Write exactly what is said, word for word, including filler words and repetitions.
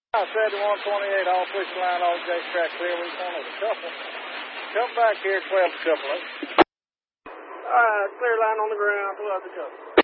I said to one twenty-eight, all push line on J track clear. We wanted a couple. Come back here, twelve to couple. All right, clear line on the ground, pull out the couple.